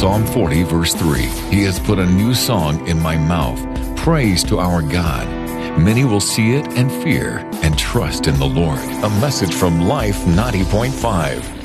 Psalm 40, verse 3. He has put a new song in my mouth, praise to our God. Many will see it and fear and trust in the Lord. A message from Life 90.5.